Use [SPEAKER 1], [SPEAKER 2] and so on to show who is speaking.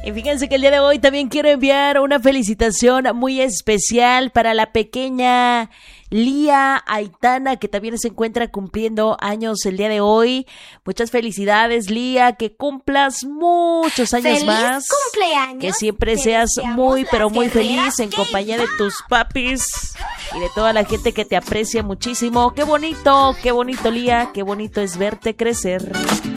[SPEAKER 1] Y fíjense que el día de hoy también quiero enviar una felicitación muy especial para la pequeña Lía Aitana, que también se encuentra cumpliendo años el día de hoy. Muchas felicidades, Lía, que cumplas muchos años
[SPEAKER 2] ¡Feliz
[SPEAKER 1] más.
[SPEAKER 2] cumpleaños!
[SPEAKER 1] Que siempre
[SPEAKER 2] Te
[SPEAKER 1] seas
[SPEAKER 2] deseamos
[SPEAKER 1] muy, pero
[SPEAKER 2] las
[SPEAKER 1] muy feliz
[SPEAKER 2] guerreras
[SPEAKER 1] en
[SPEAKER 2] que
[SPEAKER 1] compañía de tus papis y de toda la gente que te aprecia muchísimo. Qué bonito, Lía, qué bonito es verte crecer.